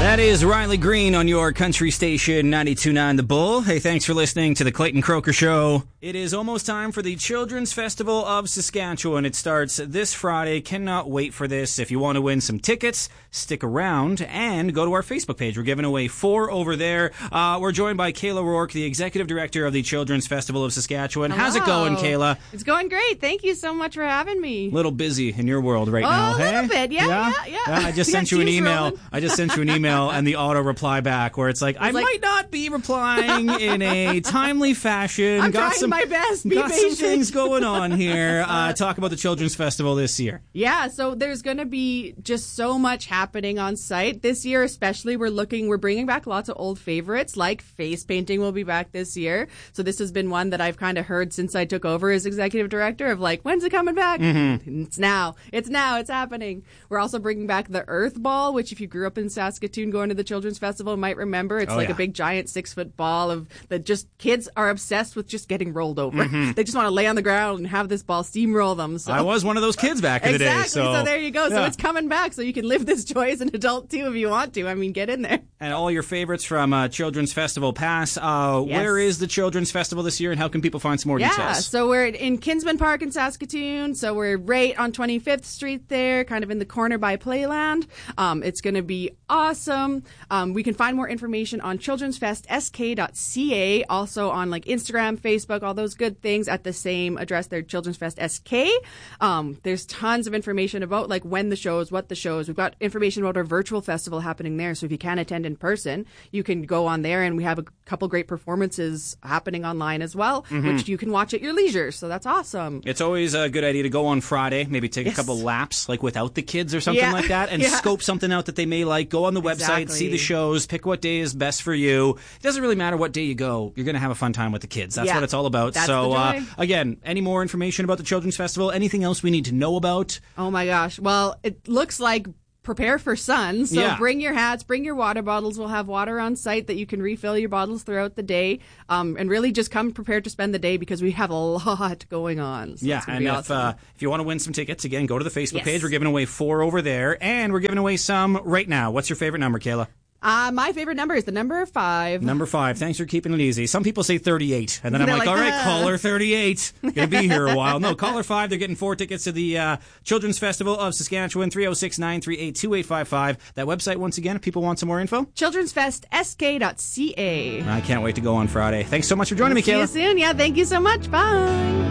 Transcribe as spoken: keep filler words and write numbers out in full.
That is Riley Green on your country station ninety-two point nine The Bull. Hey, thanks for listening to the Clayton Croker Show. It is almost time for the Children's Festival of Saskatchewan. It starts this Friday. Cannot wait for this. If you want to win some tickets, stick around and go to our Facebook page. We're giving away four over there. Uh, we're joined by Kayla Rourke, the Executive Director of the Children's Festival of Saskatchewan. Hello. How's it going, Kayla? It's going great. Thank you so much for having me. A little busy in your world right oh, now, a hey? little bit. Yeah, yeah, yeah. yeah. I just sent you an email. Rolling. I just sent you an email and the auto reply back where it's like, I like, might not be replying in a timely fashion. I'm got trying some, my best. Be got patient. some things going on here. Uh, talk about the Children's Festival this year. Yeah, so there's going to be just so much happening on site. This year especially, we're looking, we're bringing back lots of old favorites, like face painting will be back this year. So this has been one that I've kind of heard since I took over as Executive Director of like, when's it coming back? Mm-hmm. It's now. It's now. It's happening. We're also bringing back the Earth Ball, which if you grew up in Saskatoon going to the Children's Festival might remember. It's oh, like yeah. a big giant six foot ball of that just kids are obsessed with just getting rolled over. Mm-hmm. They just want to lay on the ground and have this ball steamroll them. So. I was one of those kids back in the exactly, day. So. so there you go. Yeah. So it's coming back. So you can live this joy as an adult too if you want to. I mean, get in there. And all your favorites from uh, Children's Festival Pass. Uh, yes. Where is the Children's Festival this year and how can people find some more yeah, details? Yeah, so we're in Kinsman Park in Saskatoon. So we're right on twenty-fifth Street there, kind of in the corner by Playland. Um, it's going to be awesome. Um, we can find more information on children's fest s k dot c a, also on like Instagram, Facebook, all those good things at the same address there, Children's Fest S K. Um, there's tons of information about like when the shows, what the shows. We've got information about our virtual festival happening there. So if you can't attend in person, you can go on there and we have a couple great performances happening online as well, mm-hmm. which you can watch at your leisure. So that's awesome. It's always a good idea to go on Friday, maybe take yes. a couple laps like without the kids or something yeah. like that and yeah. scope something out that they may like. Go on the website, exactly. see the shows, pick what day is best for you. It doesn't really matter what day you go. You're going to have a fun time with the kids. That's yeah. what it's all about. That's so, the uh, joy. again, any more information about the Children's Festival? Anything else we need to know about? Oh, my gosh. Well, it looks like prepare for sun. So yeah. bring your hats, bring your water bottles. We'll have water on site that you can refill your bottles throughout the day. Um, and really just come prepared to spend the day because we have a lot going on. So yeah, and if awesome. uh, if you want to win some tickets, again, go to the Facebook yes. page. We're giving away four over there, and we're giving away some right now. What's your favorite number, Kayla? Uh, my favorite number is the number five. Number five. Thanks for keeping it easy. Some people say thirty-eight, and then I'm They're like, like, all right, uh. caller thirty-eight. Gonna be here a while. No, caller five. They're getting four tickets to the uh, Children's Festival of Saskatchewan, three oh six, nine three eight, two eight five five. That website, once again, if people want some more info. children's fest s k dot c a. I can't wait to go on Friday. Thanks so much for joining me, Kayla. See you soon. Yeah, thank you so much. Bye.